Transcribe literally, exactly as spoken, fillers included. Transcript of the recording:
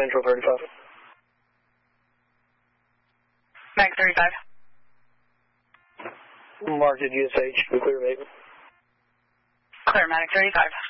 Central thirty-five. Mag thirty-five. Marked at U S H, we clear eight. Clear, Mag thirty-five.